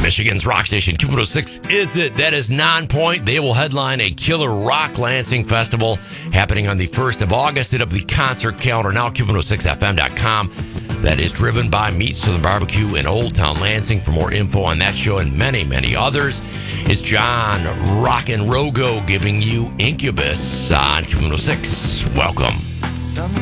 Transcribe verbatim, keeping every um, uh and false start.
Michigan's rock station, Q one oh six Is It? That is Non-Point. They will headline a Killer Rock Lansing Festival happening on the first of August. Hit up the concert calendar now, Q one oh six F M dot com. That is driven by Meat Southern Barbecue in Old Town Lansing. For more info on that show and many, many others, it's John Rockin' Rogo giving you Incubus on Q one oh six. Welcome.